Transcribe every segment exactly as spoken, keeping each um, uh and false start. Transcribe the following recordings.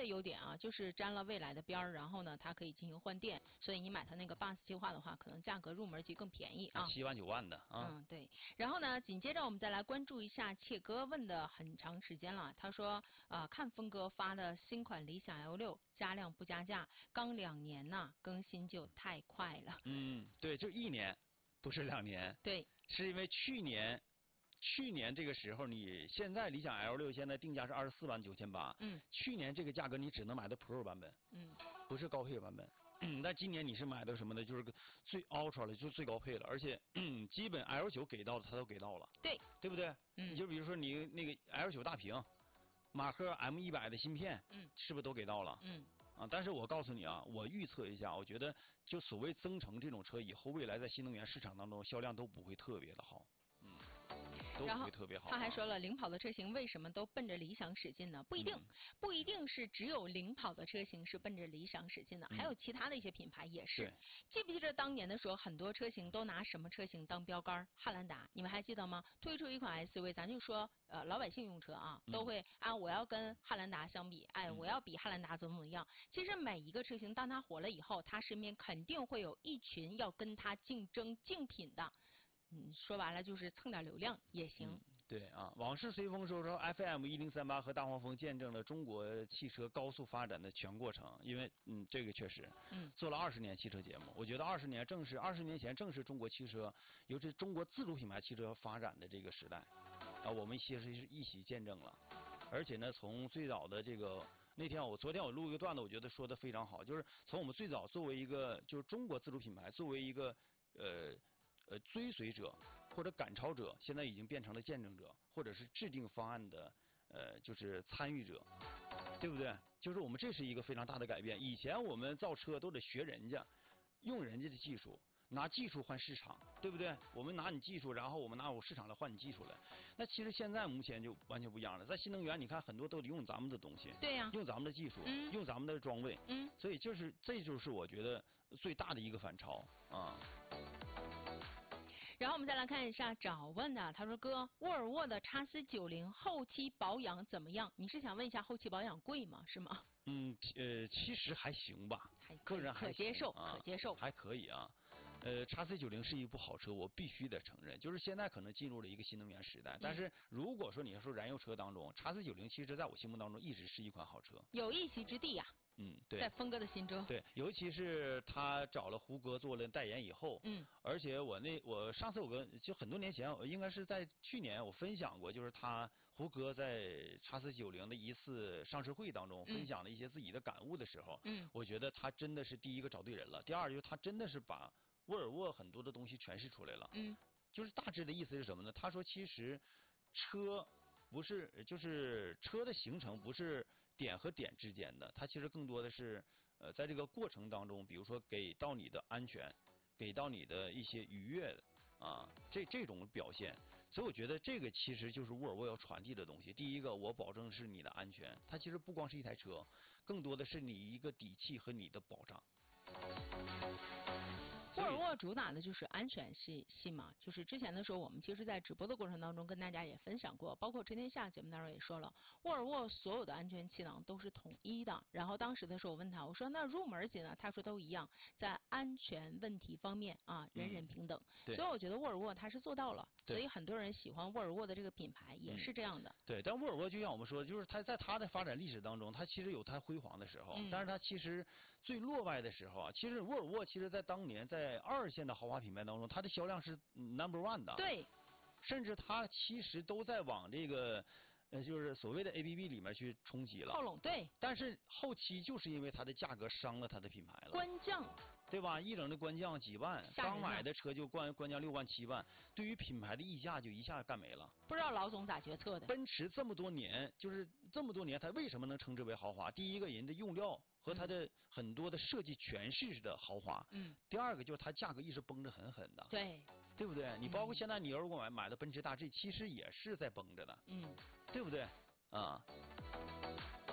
优点啊，就是沾了蔚来的边儿，然后呢，它可以进行换电，所以你买它那个 Bus 计划的话，可能价格入门级更便宜啊。 七万九万的啊。 嗯，对。然后呢，紧接着我们再来关注一下切哥问的很长时间了，他说啊、呃，看峰哥发的新款理想 L 六加量不加价，刚两年呐，更新就太快了。 嗯，对，就一年，不是两年。 对， 是因为去年。去年这个时候，你现在理想 L 六现在定价是二十四万九千八， 嗯， 去年这个价格你只能买到 Pro 版本， 嗯， 不是高配版本。嗯，但今年你是买的什么呢？就是个最 Ultra 了，就是最高配了，而且嗯，基本 L 九给到的它都给到了， 对， 对不对？ 嗯， 你就比如说你那个 L 九大屏，马赫 M 一百的芯片， 嗯， 是不是都给到了？ 嗯。 啊，但是我告诉你啊，我预测一下，我觉得就所谓增程这种车，以后未来在新能源市场当中销量都不会特别的好，嗯。都不会特别好、啊。 他还说了，领跑的车型为什么都奔着理想使劲呢？不一定，嗯、不一定是只有领跑的车型是奔着理想使劲的，嗯、还有其他的一些品牌也是。记不记得当年的时候，很多车型都拿什么车型当标杆？汉兰达，你们还记得吗？推出一款 S U V， 咱就说呃老百姓用车啊，都会、嗯、啊我要跟汉兰达相比，哎，我要比汉兰达怎么怎么样。其实每一个车型当它火了以后，它身边肯定会有一群要跟它竞争竞品的。嗯，说白了就是蹭点流量也行。 嗯、对啊，往事随风说说 F M 一零三八和大黄蜂见证了中国汽车高速发展的全过程。因为嗯，这个确实， 嗯， 做了二十年汽车节目，我觉得二十年正是二十年前正是中国汽车，尤其中国自主品牌汽车发展的这个时代啊，我们其实是一起见证了。而且呢，从最早的这个那天我昨天我录一个段子，我觉得说的非常好，就是从我们最早作为一个就是中国自主品牌，作为一个呃。呃，追随者或者赶超者，现在已经变成了见证者，或者是制定方案的呃，就是参与者，对不对？就是我们这是一个非常大的改变。以前我们造车都得学人家，用人家的技术，拿技术换市场，对不对？我们拿你技术，然后我们拿我市场来换你技术来。那其实现在目前就完全不一样了。在新能源，你看很多都得用咱们的东西， 对呀、啊， 用咱们的技术， 嗯、 用咱们的装备， 嗯， 所以就是这就是我觉得最大的一个反超啊。 然后我们再来看一下找问的，他说哥，沃尔沃的 X C 九十后期保养怎么样？你是想问一下后期保养贵吗？是吗？ 嗯，呃，其实还行吧， 还个人还可接受， 啊、 可接受， 还可以啊。呃 ，X C 九十是一部好车，我必须得承认。就是现在可能进入了一个新能源时代，但是如果说你要说燃油车当中 ，X C 九十其实在我心目当中一直是一款好车， 有一席之地呀、啊。 嗯，对， 在峰哥的心中， 对，尤其是他找了胡歌做了代言以后， 嗯， 而且我那我上次我跟就很多年前，我应该是在去年我分享过，就是他胡歌在 X C 九十的一次上市会当中分享了一些自己的感悟的时候， 嗯， 我觉得他真的是第一个找对人了，第二就是他真的是把沃尔沃很多的东西诠释出来了， 嗯， 就是大致的意思是什么呢？他说其实车。不是，就是车的形成不是点和点之间的，它其实更多的是呃，在这个过程当中，比如说给到你的安全，给到你的一些愉悦啊，这这种表现。所以我觉得这个其实就是沃尔沃要传递的东西。第一个，我保证是你的安全，它其实不光是一台车，更多的是你一个底气和你的保障。 沃尔沃主打的就是安全系系嘛，就是之前的时候我们其实在直播的过程当中跟大家也分享过，包括陈天下节目当中也说了，沃尔沃所有的安全气囊都是统一的。然后当时的时候我问他，我说那入门级呢？他说都一样，在安全问题方面啊，人人平等。 嗯、 所以我觉得沃尔沃它是做到了，所以很多人喜欢沃尔沃的这个品牌也是这样的。 嗯、对，但沃尔沃就像我们说的，就是它在它的发展历史当中，它其实有它辉煌的时候， 嗯、 但是它其实最落败的时候啊，其实沃尔沃其实在当年在二线的豪华品牌当中，它的销量是 number one 的。 对， 甚至它其实都在往这个呃，就是所谓的 A P P 里面去冲击了。 靠拢，对。 但是后期就是因为它的价格伤了它的品牌了。 官降， 对吧？一整的官降几万，刚买的车就官官降六万七万，对于品牌的溢价就一下干没了。 不知道老总咋决策的？ 奔驰这么多年，就是这么多年，它为什么能称之为豪华？第一个，人的用料和它的很多的设计诠释的豪华。 嗯。 第二个就是它价格一直绷得狠狠的。 对。 对不对？你包括现在你如果买买的奔驰大 G，其实也是在绷着的。 嗯。 对不对？啊。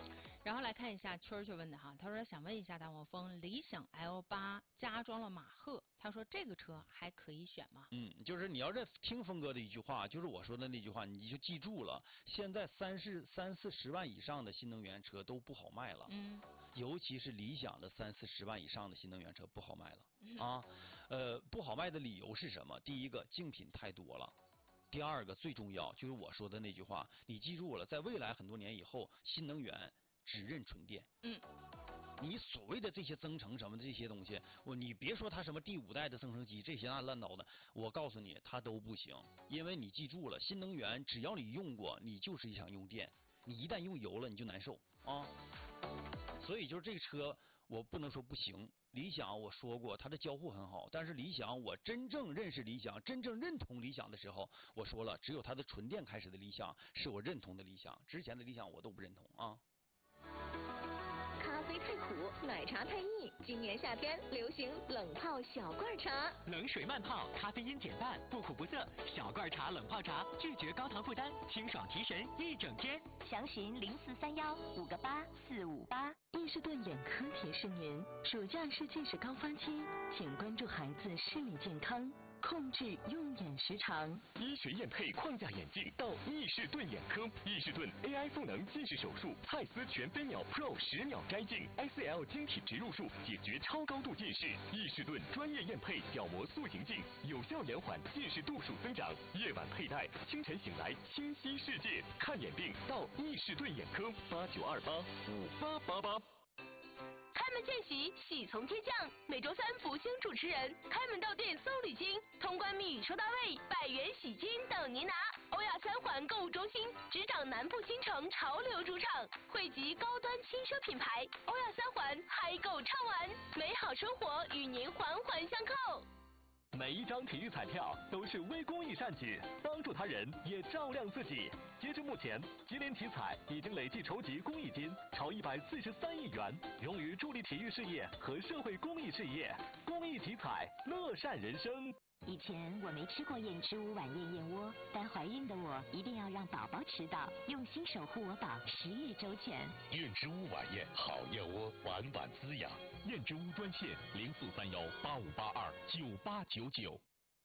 然后来看一下圈圈问的哈，他说想问一下大黄蜂，理想 L 八加装了马赫，他说这个车还可以选吗？ 嗯，就是你要是听峰哥的一句话，就是我说的那句话，你就记住了。现在三四三四十万以上的新能源车都不好卖了， 嗯， 尤其是理想的三四十万以上的新能源车不好卖了、嗯、啊。呃，不好卖的理由是什么？第一个，竞品太多了。第二个最重要就是我说的那句话，你记住了，在未来很多年以后，新能源只认纯电。 嗯， 你所谓的这些增程什么的这些东西，我你别说它什么第五代的增程机这些那乱糟的，我告诉你它都不行，因为你记住了，新能源只要你用过，你就是想用电，你一旦用油了你就难受啊。所以就是这个车我不能说不行。理想我说过它的交互很好，但是理想我真正认识理想，真正认同理想的时候，我说了，只有它的纯电开始的理想是我认同的理想，之前的理想我都不认同啊。 咖啡太苦，奶茶太腻，今年夏天流行冷泡小罐茶， 冷水慢泡，咖啡因减半，不苦不涩，小罐茶冷泡茶，拒绝高糖负担，清爽提神一整天。 详询零四三幺五个八四五八。伊士顿眼科提示您，暑假是近视高峰期，请关注孩子视力健康，控制用眼时长。 医学验配框架眼镜到伊士顿眼科，伊士顿 A I 赋能近视手术，蔡司全飞秒 Pro 十秒摘镜 ，S L 晶体植入术解决超高度近视。伊士顿专业验配角膜塑形镜，有效延缓近视度数增长。夜晚佩戴，清晨醒来清晰世界。看眼病到伊士顿眼科，八九二八五八八八。 开门见喜，喜从天降。每周三福星主持人开门到店搜礼金，通关密语收到位，百元喜金等您拿。欧亚三环购物中心执掌南部新城潮流主场，汇集高端轻奢品牌。欧亚三环嗨购畅玩，美好生活与您环环相扣。 每一张体育彩票都是微公益善举，帮助他人也照亮自己。截至目前，吉林体彩已经累计筹集公益金超一百四十三亿元，用于助力体育事业和社会公益事业。公益体彩，乐善人生。 以前我没吃过燕之屋晚宴燕窝，但怀孕的我一定要让宝宝吃到，用心守护我宝，十月周全。 燕之屋晚宴好燕窝，晚晚滋养。燕之屋专线零四三幺八五八二九八九九。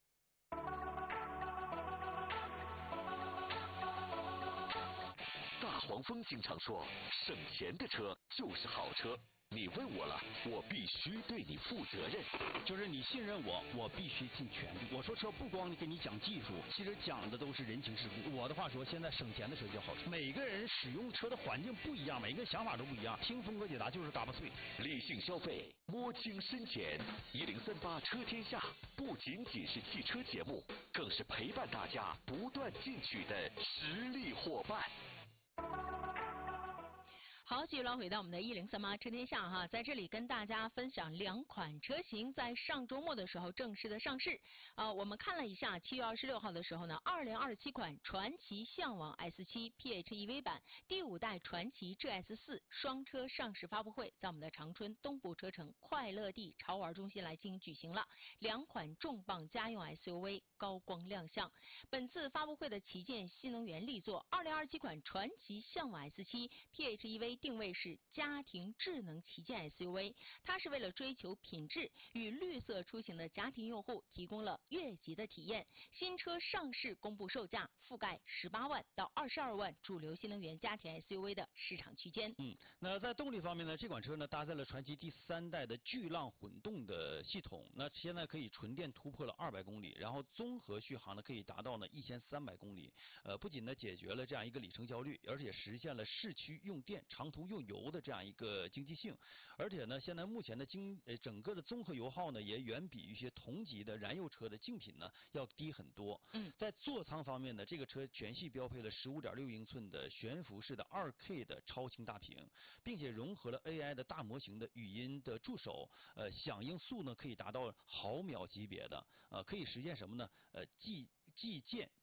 大黄蜂经常说，省钱的车就是好车。你问我了，我必须对你负责任。 就是你信任我，我必须尽全力。我说车不光给你讲技术，其实讲的都是人情世故。我的话说，现在省钱的车叫好车。每个人使用车的环境不一样，每个人想法都不一样。听峰哥解答就是嘎巴脆。 理性消费，摸清深浅。一零三八车天下不仅仅是汽车节目，更是陪伴大家不断进取的实力伙伴。 好，继续来回到我们的一零三八车天下哈，在这里跟大家分享两款车型在上周末的时候正式的上市。呃，我们看了一下，七月二十六号的时候呢，二零二七款传祺向往 S 七 P H E V 版第五代传祺 G S 四双车上市发布会，在我们的长春东部车城快乐地潮玩中心来进行举行了。两款重磅家用 S U V 高光亮相。本次发布会的旗舰新能源力作，二零二七款传祺向往 S 七 P H E V。定位是家庭智能旗舰 S U V， 它是为了追求品质与绿色出行的家庭用户提供了越级的体验。新车上市公布售价，覆盖十八万到二十二万主流新能源家庭 S U V 的市场区间。 嗯，那在动力方面呢，这款车呢搭载了传祺第三代的巨浪混动的系统，那现在可以纯电突破了二百公里，然后综合续航呢可以达到呢一千三百公里。呃，不仅呢解决了这样一个里程焦虑，而且实现了市区用电长途用油的这样一个经济性，而且呢，现在目前的经呃整个的综合油耗呢，也远比一些同级的燃油车的竞品呢要低很多。 嗯， 在座舱方面呢，这个车全系标配了十五点六英寸的悬浮式的二 K 的超清大屏，并且融合了 A I 的大模型的语音的助手，呃，响应速呢可以达到毫秒级别的，呃，可以实现什么呢？呃，既既见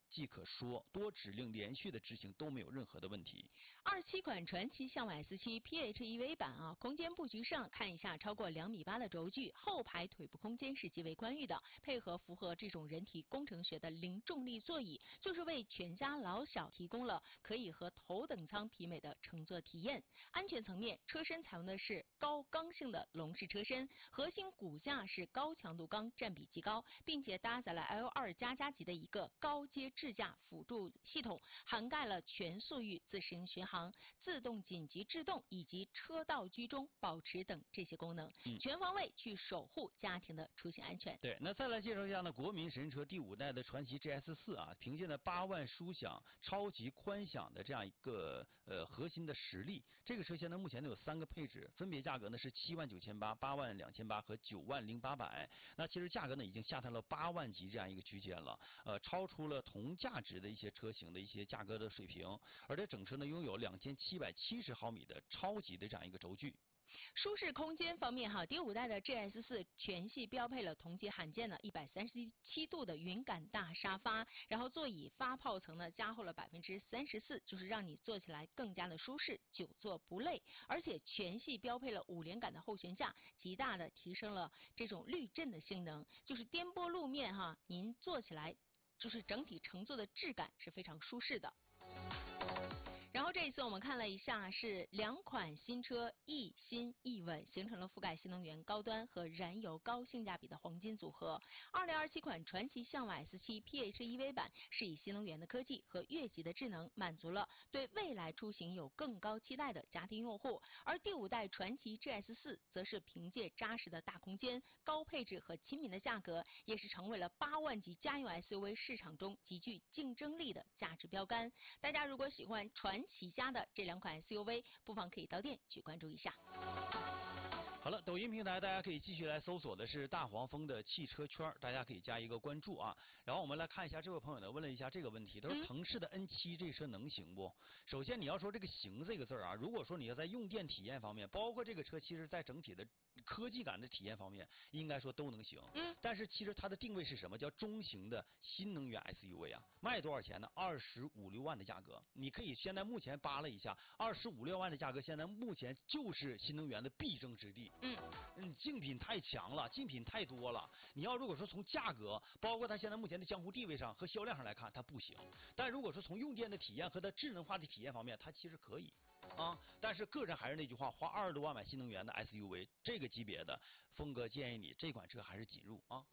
即可说，多指令连续的执行都没有任何的问题。 二七款传祺象 S 七 P H E V 版啊，空间布局上看一下，超过两米八的轴距，后排腿部空间是极为宽裕的，配合符合这种人体工程学的零重力座椅，就是为全家老小提供了可以和头等舱媲美的乘坐体验。安全层面，车身采用的是高刚性的笼式车身，核心骨架是高强度钢，占比极高，并且搭载了 L 二 加加级的一个高阶智驾辅助系统，涵盖了全速域自适应巡航、自动紧急制动以及车道居中保持等这些功能， 嗯、 全方位去守护家庭的出行安全。 对，那再来介绍一下呢，国民神车第五代的传祺 G S 四啊，凭借呢八万舒享、超级宽享的这样一个呃核心的实力，这个车现在目前呢有三个配置，分别价格呢是七万九千八、八万两千八和九万零八百。那其实价格呢已经下探了八万级这样一个区间了，呃，超出了同价值的一些车型的一些价格的水平，而且整车呢拥有两千七百七十毫米的超级的这样一个轴距。 舒适空间方面哈，第五代的 G S 四全系标配了同级罕见的一百三十七度的云感大沙发，然后座椅发泡层呢加厚了百分之三十四，就是让你坐起来更加的舒适，久坐不累。而且全系标配了五连杆的后悬架，极大的提升了这种滤震的性能，就是颠簸路面哈，您坐起来就是整体乘坐的质感是非常舒适的。然后这一次我们看了一下，是两款新车一新一稳，形成了覆盖新能源高端和燃油高性价比的黄金组合。二零二七款传祺象 S 七 P H E V 版是以新能源的科技和越级的智能，满足了对未来出行有更高期待的家庭用户。而第五代传祺 G S 四则是凭借扎实的大空间、高配置和亲民的价格，也是成为了八万级家用 S U V 市场中极具竞争力的价值标杆。大家如果喜欢传祺家的这两款 S U V， 不妨可以到店去关注一下。 好了，抖音平台大家可以继续来搜索的是大黄蜂的汽车圈，大家可以加一个关注啊。然后我们来看一下这位朋友呢问了一下这个问题，他说腾势的 N 七 这车能行不？首先你要说这个行这个字啊，如果说你要在用电体验方面，包括这个车其实在整体的科技感的体验方面，应该说都能行。嗯。但是其实它的定位是什么？叫中型的新能源 S U V 啊，卖多少钱呢？二十五六万的价格。你可以现在目前扒拉一下，二十五六万的价格，现在目前就是新能源的必争之地。嗯嗯，竞品太强了，竞品太多了。你要如果说从价格，包括它现在目前的江湖地位上和销量上来看，它不行。但如果说从用电的体验和它智能化的体验方面，它其实可以。啊，但是个人还是那句话，花二十多万买新能源的 S U V， 这个级别的，峰哥建议你这款车还是紧入啊。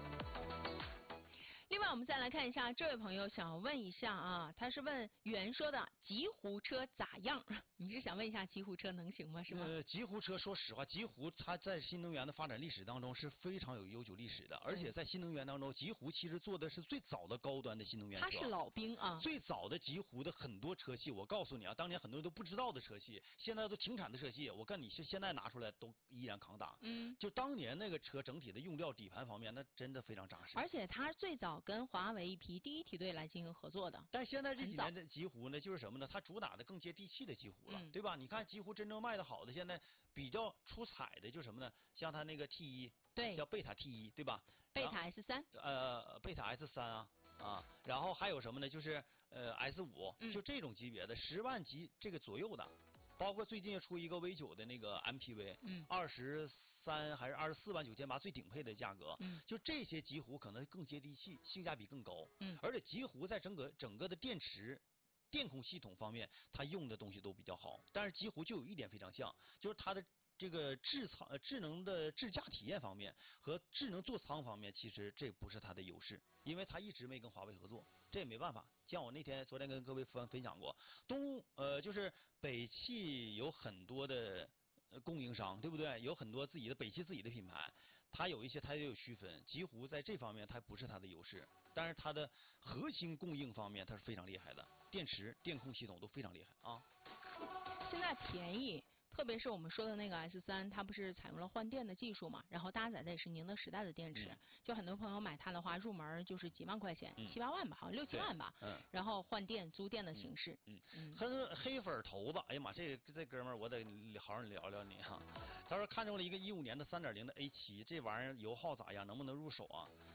另外，我们再来看一下，这位朋友想问一下啊，他是问袁说的极狐车咋样？你是想问一下极狐车能行吗？是吗？ 呃，极狐车，说实话，极狐它在新能源的发展历史当中是非常有悠久历史的，而且在新能源当中，极狐其实做的是最早的高端的新能源车。 它是老兵啊。 最早的极狐的很多车系，我告诉你啊，当年很多人都不知道的车系，现在都停产的车系，我看你是现在拿出来都依然抗打。嗯。就当年那个车整体的用料底盘方面，那真的非常扎实。 而且它最早跟华为一批第一梯队来进行合作的。 但现在这几年的极狐呢，就是什么呢？它主打的更接地气的极狐了，嗯、对吧？你看极狐真正卖的好的，现在比较出彩的就是什么呢？像它那个 T 一， 对， 叫贝塔 T 一，对吧？ 贝塔 S 三， 呃，贝塔 S 三啊啊，然后还有什么呢？就是呃 S 五、嗯，就这种级别的十万级这个左右的，包括最近又出一个 V 九的那个 M P V， 嗯，二十三还是二十四万九千八最顶配的价格，嗯，就这些极狐可能更接地气，性价比更高，嗯，而且极狐在整个整个的电池、电控系统方面，它用的东西都比较好。但是极狐就有一点非常像，就是它的这个智舱、呃、智能的智驾体验方面和智能座舱方面，其实这不是它的优势，因为它一直没跟华为合作，这也没办法。像我那天昨天跟各位分分享过，东呃就是北汽有很多的供应商，对不对？有很多自己的北汽自己的品牌，它有一些它也有区分。极狐在这方面它不是它的优势，但是它的核心供应方面它是非常厉害的，电池、电控系统都非常厉害啊。 现在便宜。特别是我们说的那个 S 三，它不是采用了换电的技术嘛，然后搭载的也是宁德时代的电池，嗯、就很多朋友买它的话，入门就是几万块钱，嗯、七八万吧，好像六七万吧，嗯，然后换电租电的形式， 嗯嗯，黑黑粉头子，哎呀妈，这这哥们儿我得好好聊聊你哈。他说看中了一个一五年的三点零的 A 七，这玩意儿油耗咋样，能不能入手啊？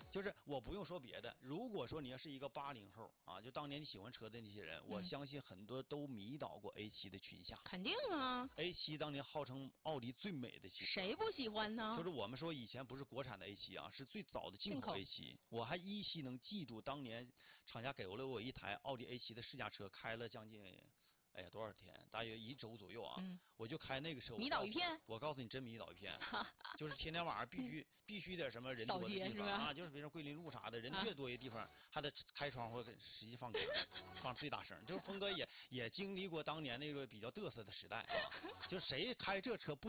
就是我不用说别的，如果说你要是一个八零后啊，就当年你喜欢车的那些人，嗯、我相信很多都迷倒过 A 七的群像。 肯定啊 ！A 七当年号称奥迪最美的汽车， 谁不喜欢呢？ 就是我们说以前不是国产的 A 七啊，是最早的进口 A 七。我还依稀能记住当年厂家给了我一台奥迪 A 七的试驾车，开了将近。哎呀，多少天？大约一周左右啊！嗯、我就开那个车， 迷倒一片。 我告诉你，真迷倒一片。就是天天晚上必须、嗯、必须得什么人多的地方啊，就是比如说桂林路啥的，人越多的地方，还得开窗户实际放歌，放最大声。就是峰哥也也经历过当年那个比较嘚瑟的时代啊，就谁开这车不